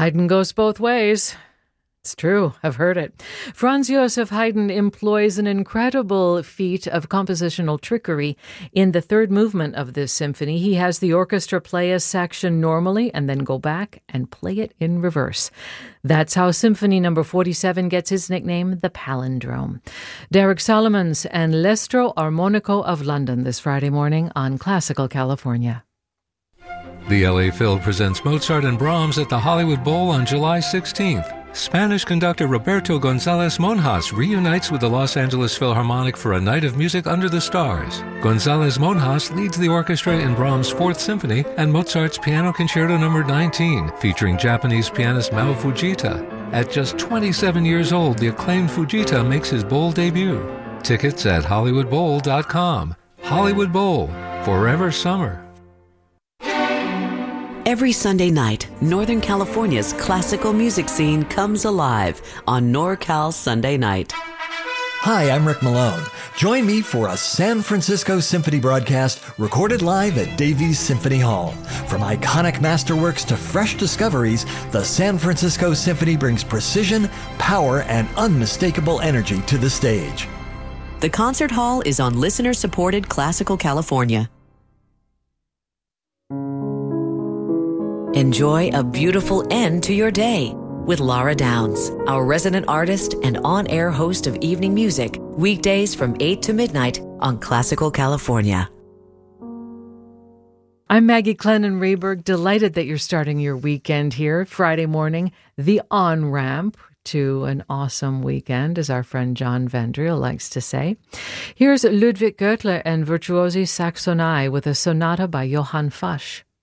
Haydn goes both ways. It's true. I've heard it. Franz Joseph Haydn employs an incredible feat of compositional trickery in the third movement of this symphony. He has the orchestra play a section normally and then go back and play it in reverse. That's how Symphony No. 47 gets its nickname, the Palindrome. Derek Solomons and L'Estro Armonico of London this Friday morning on Classical California. The LA Phil presents Mozart and Brahms at the Hollywood Bowl on July 16th. Spanish conductor Roberto González Monjas reunites with the Los Angeles Philharmonic for a night of music under the stars. González Monjas leads the orchestra in Brahms' Fourth Symphony and Mozart's Piano Concerto No. 19, featuring Japanese pianist Mao Fujita. At just 27 years old, the acclaimed Fujita makes his bowl debut. Tickets at HollywoodBowl.com. Hollywood Bowl, forever summer. Every Sunday night, Northern California's classical music scene comes alive on NorCal Sunday Night. Hi, I'm Rick Malone. Join me for a San Francisco Symphony broadcast recorded live at Davies Symphony Hall. From iconic masterworks to fresh discoveries, the San Francisco Symphony brings precision, power, and unmistakable energy to the stage. The concert hall is on listener-supported Classical California. Enjoy a beautiful end to your day with Laura Downs, our resident artist and on-air host of evening music, weekdays from 8 to midnight on Classical California. I'm Maggie Clennon-Rayberg, delighted that you're starting your weekend here Friday morning, the on-ramp to an awesome weekend, as our friend John Vendriel likes to say. Here's Ludwig Goethe and Virtuosi Saxonai with a sonata by Johann Fasch.